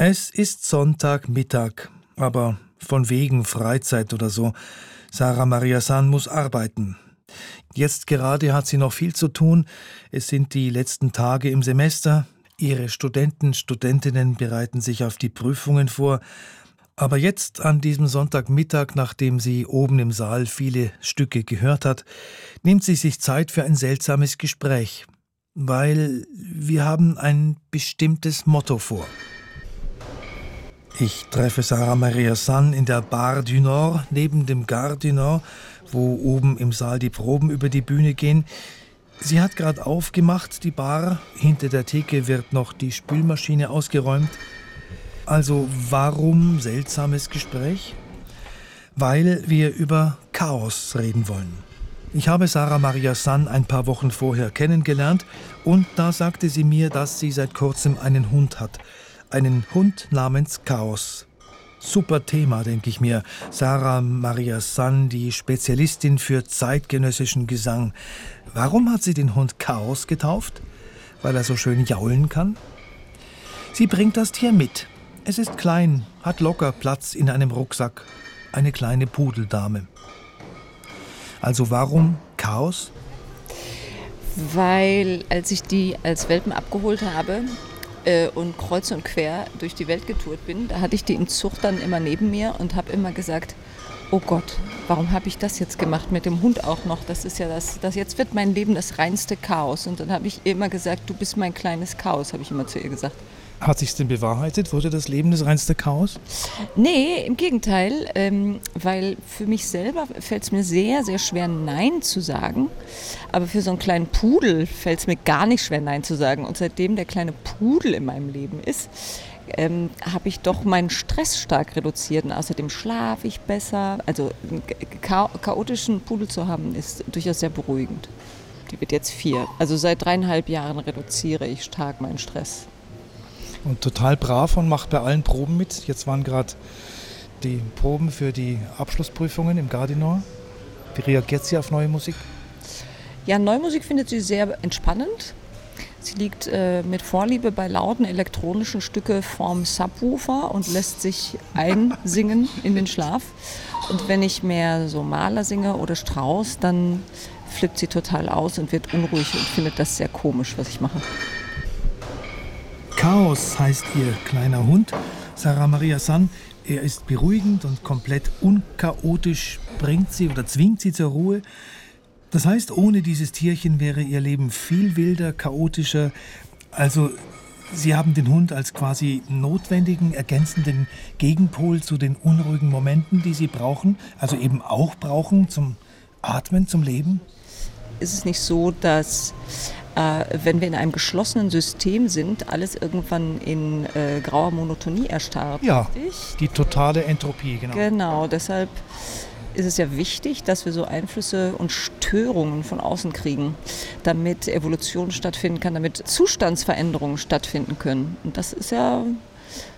Es ist Sonntagmittag, aber von wegen Freizeit oder so. Sarah Maria San muss arbeiten. Jetzt gerade hat sie noch viel zu tun. Es sind die letzten Tage im Semester. Ihre Studentinnen bereiten sich auf die Prüfungen vor. Aber jetzt an diesem Sonntagmittag, nachdem sie oben im Saal viele Stücke gehört hat, nimmt sie sich Zeit für ein seltsames Gespräch. Weil wir haben ein bestimmtes Motto vor. Ich treffe Sarah Maria San in der Bar du Nord, neben dem Gare du Nord, wo oben im Saal die Proben über die Bühne gehen. Sie hat gerade aufgemacht, die Bar. Hinter der Theke wird noch die Spülmaschine ausgeräumt. Also warum seltsames Gespräch? Weil wir über Chaos reden wollen. Ich habe Sarah Maria San ein paar Wochen vorher kennengelernt und da sagte sie mir, dass sie seit kurzem einen Hund hat. Einen Hund namens Chaos. Super Thema, denke ich mir. Sarah Maria San, die Spezialistin für zeitgenössischen Gesang. Warum hat sie den Hund Chaos getauft? Weil er so schön jaulen kann? Sie bringt das Tier mit. Es ist klein, hat locker Platz in einem Rucksack. Eine kleine Pudeldame. Also warum Chaos? Weil als ich die als Welpen abgeholt habe und kreuz und quer durch die Welt getourt bin, da hatte ich die in Zucht dann immer neben mir und habe immer gesagt, oh Gott, warum habe ich das jetzt gemacht mit dem Hund auch noch? Das ist ja das jetzt wird mein Leben das reinste Chaos. Und dann habe ich immer gesagt, du bist mein kleines Chaos, habe ich immer zu ihr gesagt. Hat sich's denn bewahrheitet? Wurde das Leben das reinste Chaos? Nee, im Gegenteil, weil für mich selber fällt es mir sehr, sehr schwer, Nein zu sagen. Aber für so einen kleinen Pudel fällt es mir gar nicht schwer, Nein zu sagen. Und seitdem der kleine Pudel in meinem Leben ist, habe ich doch meinen Stress stark reduziert. Und außerdem schlafe ich besser. Also einen chaotischen Pudel zu haben, ist durchaus sehr beruhigend. Die wird jetzt 4. Also seit 3,5 Jahren reduziere ich stark meinen Stress. Und total brav und macht bei allen Proben mit. Jetzt waren gerade die Proben für die Abschlussprüfungen im Gare du Nord. Wie reagiert sie auf neue Musik? Ja, neue Musik findet sie sehr entspannend. Sie liegt mit Vorliebe bei lauten elektronischen Stücken vorm Subwoofer und lässt sich einsingen in den Schlaf. Und wenn ich mehr so Mahler singe oder Strauss, dann flippt sie total aus und wird unruhig und findet das sehr komisch, was ich mache. Chaos heißt ihr kleiner Hund, Sarah Maria San. Er ist beruhigend und komplett unchaotisch, bringt sie oder zwingt sie zur Ruhe. Das heißt, ohne dieses Tierchen wäre ihr Leben viel wilder, chaotischer. Also, sie haben den Hund als quasi notwendigen, ergänzenden Gegenpol zu den unruhigen Momenten, die sie brauchen, also eben auch brauchen zum Atmen, zum Leben. Ist es nicht so, dass wenn wir in einem geschlossenen System sind, alles irgendwann in grauer Monotonie erstarrt? Ja, richtig? Die totale Entropie, genau. Genau, deshalb ist es ja wichtig, dass wir so Einflüsse und Störungen von außen kriegen, damit Evolution stattfinden kann, damit Zustandsveränderungen stattfinden können. Und das ist ja